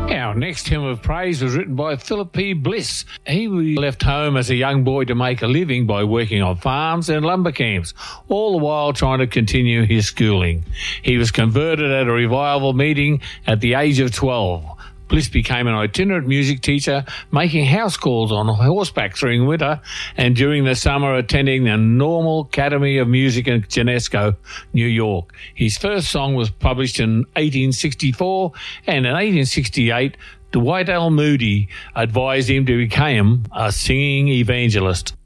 Our next hymn of praise was written by Philip P. Bliss. He left home as a young boy to make a living by working on farms and lumber camps, all the while trying to continue his schooling. He was converted at a revival meeting at the age of 12. Bliss became an itinerant music teacher, making house calls on horseback during winter and during the summer attending the Normal Academy of Music in Genesco, New York. His first song was published in 1864, and in 1868, Dwight L. Moody advised him to become a singing evangelist.